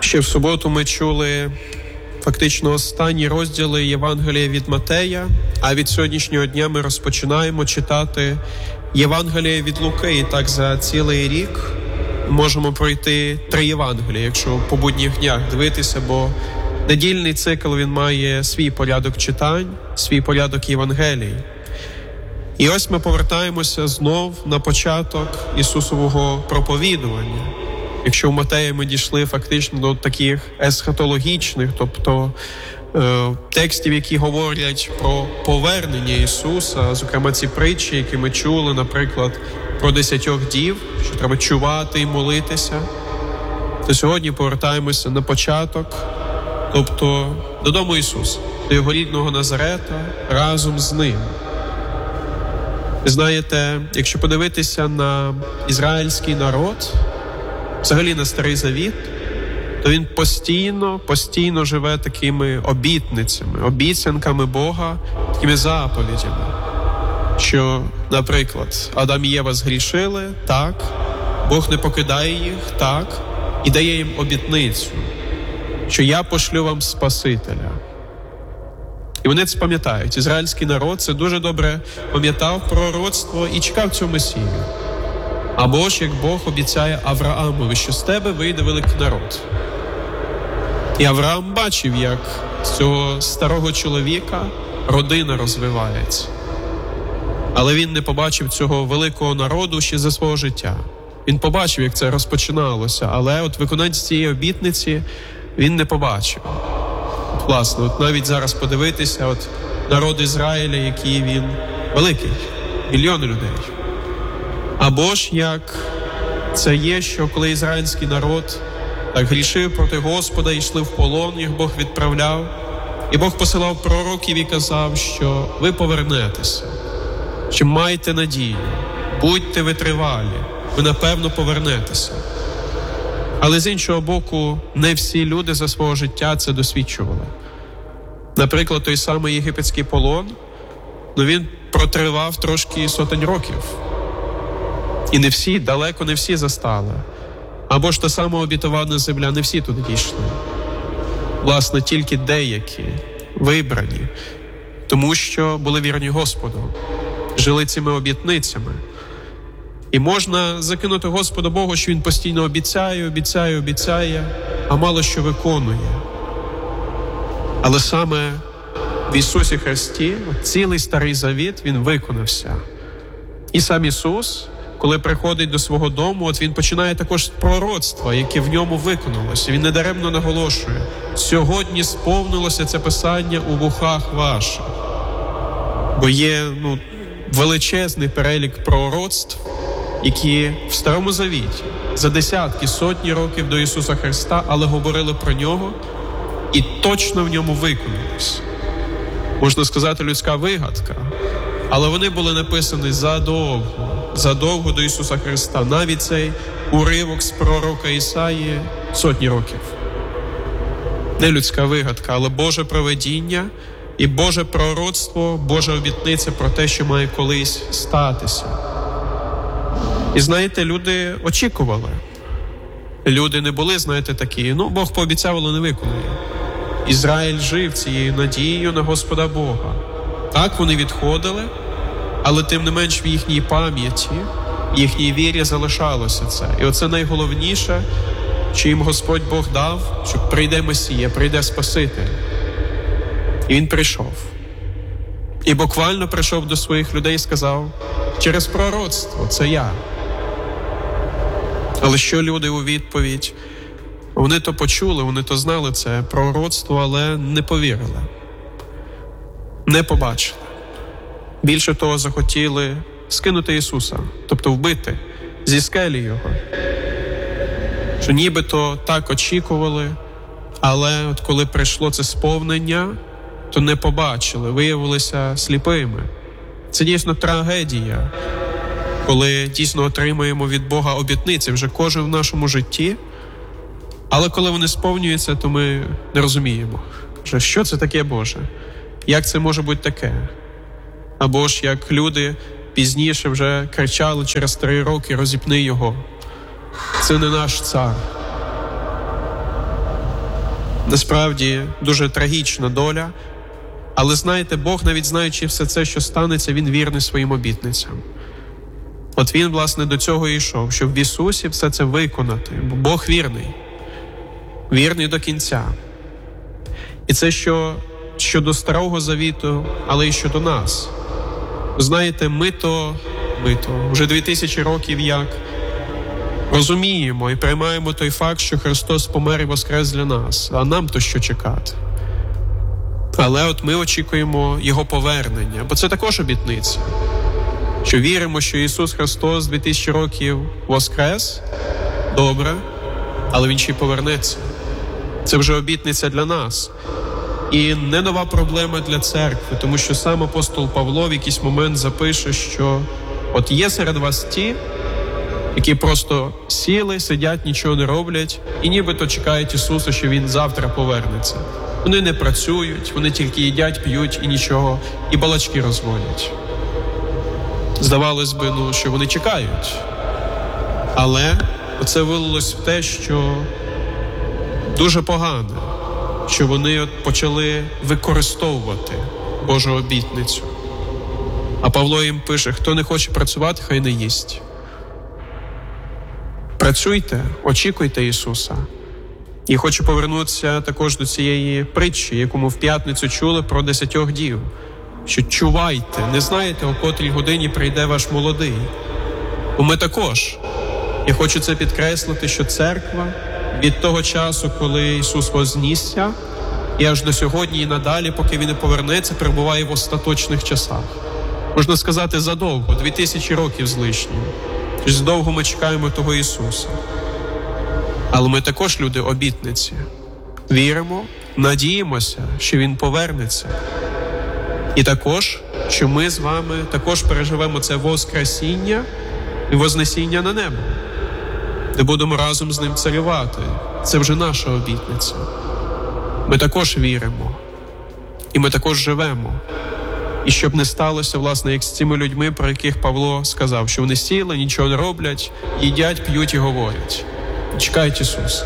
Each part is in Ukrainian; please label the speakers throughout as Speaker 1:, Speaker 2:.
Speaker 1: Ще в суботу ми чули фактично останні розділи Євангелія від Матея, а від сьогоднішнього дня ми розпочинаємо читати Євангелія від Луки. І так за цілий рік можемо пройти 3 Євангелія, якщо по будніх днях дивитися, бо недільний цикл, він має свій порядок читань, свій порядок Євангелій. І ось ми повертаємося знов на початок Ісусового проповідування. Якщо в Матеї ми дійшли фактично до таких есхатологічних, тобто текстів, які говорять про повернення Ісуса, зокрема ці притчі, які ми чули, наприклад, про 10 дів, що треба чувати і молитися, то сьогодні повертаємося на початок, тобто додому Ісуса, до Його рідного Назарета, разом з Ним. Ви знаєте, якщо подивитися на ізраїльський народ, взагалі на Старий Завіт, то він постійно живе такими обітницями, обіцянками Бога, такими заповідями, що, наприклад, Адам і Єва згрішили, так, Бог не покидає їх, так, і дає їм обітницю, що я пошлю вам Спасителя. І вони це пам'ятають. Ізраїльський народ це дуже добре пам'ятав пророцтво і чекав цього Месію. Або ж, як Бог обіцяє Авраамові, що з тебе вийде великий народ. І Авраам бачив, як з цього старого чоловіка родина розвивається. Але він не побачив цього великого народу ще за свого життя. Він побачив, як це розпочиналося, але от виконання цієї обітниці він не побачив. Власне, от навіть зараз подивитися, от народ Ізраїля, який він великий, мільйони людей. Або ж як це є, що коли ізраїльський народ так грішив проти Господа, йшли в полон, їх Бог відправляв, і Бог посилав пророків і казав, що ви повернетеся, що майте надію, будьте витривалі, ви напевно повернетеся. Але з іншого боку, не всі люди за свого життя це досвідчували. Наприклад, той самий єгипетський полон, він протривав трошки сотень років. І не всі, далеко не всі застали. Або ж та сама обітована земля, не всі туди дійшли. Власне, тільки деякі, вибрані, тому що були вірні Господу, жили цими обітницями. І можна закинути Господу Богу, що Він постійно обіцяє, а мало що виконує. Але саме в Ісусі Христі цілий Старий Завіт, Він виконався. І сам Ісус, коли приходить до свого дому, от Він починає також з пророцтва, яке в ньому виконалося. Він недаремно наголошує: сьогодні сповнилося це Писання у вухах ваших. Бо є величезний перелік пророцтв, які в Старому Завіті за десятки, сотні років до Ісуса Христа, але говорили про Нього і точно в Ньому виконались. Можна сказати, людська вигадка, але вони були написані задовго до Ісуса Христа. Навіть цей уривок з пророка Ісаї сотні років. Не людська вигадка, але Боже провидіння і Боже пророцтво, Божа обітниця про те, що має колись статися. І знаєте, люди очікували. Люди не були, такі, Бог пообіцяв, але не виконує. Ізраїль жив цією надією на Господа Бога. Так, вони відходили, але тим не менш в їхній пам'яті, в їхній вірі залишалося це. І оце найголовніше, що їм Господь Бог дав, що прийде Месія, прийде Спаситель. І Він прийшов. І буквально прийшов до своїх людей і сказав: через пророцтво, це я. Але що люди у відповідь? Вони то почули, вони то знали це пророцтво, але не повірили. Не побачили. Більше того, захотіли скинути Ісуса, тобто вбити, зі скелі Його. Що нібито так очікували, але от коли прийшло це сповнення, то не побачили, виявилися сліпими. Це дійсно трагедія, коли дійсно отримуємо від Бога обітниці вже кожен в нашому житті, але коли вони сповнюються, то ми не розуміємо, що це таке Боже, як це може бути таке. Або ж як люди пізніше вже кричали через 3 роки: розіпни його, це не наш цар. Насправді дуже трагічна доля, але знаєте, Бог, навіть знаючи все це, що станеться, Він вірний своїм обітницям. От Він, власне, до цього і йшов, щоб в Ісусі все це виконати, бо Бог вірний до кінця. І це щодо Старого Завіту, але й щодо нас. Знаєте, ми то вже 2000 років як розуміємо і приймаємо той факт, що Христос помер і воскрес для нас, а нам то що чекати? Але от ми очікуємо Його повернення, бо це також обітниця, що віримо, що Ісус Христос 2000 років воскрес, добре, але Він ще й повернеться. Це вже обітниця для нас. І не нова проблема для церкви, тому що сам апостол Павло в якийсь момент запише, що от є серед вас ті, які просто сіли, сидять, нічого не роблять і нібито чекають Ісуса, що Він завтра повернеться. Вони не працюють, вони тільки їдять, п'ють і нічого, і балачки розводять. Здавалось би, що вони чекають. Але це вилилось в те, що дуже погано, що вони почали використовувати Божу обітницю. А Павло їм пише, хто не хоче працювати, хай не їсть. Працюйте, очікуйте Ісуса. І хочу повернутися також до цієї притчі, яку ми в п'ятницю чули про 10 дів. Що чувайте, не знаєте, о котрій годині прийде ваш молодий. Бо ми також. Я хочу це підкреслити, що церква від того часу, коли Ісус вознісся, і аж до сьогодні і надалі, поки Він не повернеться, перебуває в остаточних часах. Можна сказати, задовго, 2000 років з лишнім. Тож довго ми чекаємо того Ісуса. Але ми також люди обітниці. Віримо, надіємося, що Він повернеться. І також, що ми з вами також переживемо це воскресіння і вознесіння на небо, де будемо разом з Ним царювати. Це вже наша обітниця. Ми також віримо. І ми також живемо. І щоб не сталося, власне, як з цими людьми, про яких Павло сказав, що вони сіли, нічого не роблять, їдять, п'ють і говорять. Чекають Ісуса.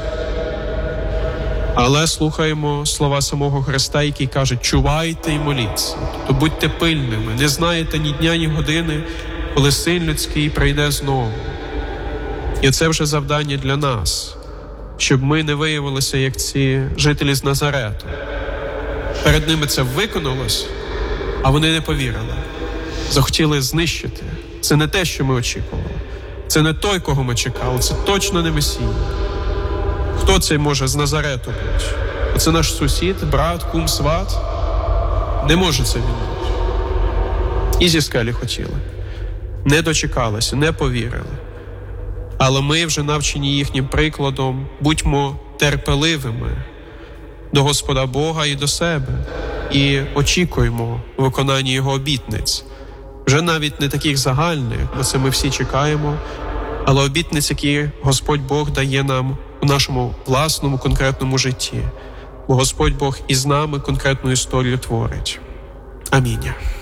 Speaker 1: Але слухаємо слова самого Христа, який каже, чувайте і моліться. Тобто будьте пильними, не знаєте ні дня, ні години, коли Син Людський прийде знову. І це вже завдання для нас, щоб ми не виявилися, як ці жителі з Назарету. Перед ними це виконалось, а вони не повірили. Захотіли знищити. Це не те, що ми очікували. Це не той, кого ми чекали. Це точно не Месія. Хто це може з Назарету бути? Це наш сусід, брат, кум, сват? Не може це він бути. І зі скелі хотіли. Не дочекалися, не повірили. Але ми, вже навчені їхнім прикладом, будьмо терпеливими до Господа Бога і до себе. І очікуємо виконання Його обітниць. Вже навіть не таких загальних, бо це ми всі чекаємо, але обітниць, які Господь Бог дає нам у нашому власному конкретному житті. Бо Господь Бог із нами конкретну історію творить. Амінь.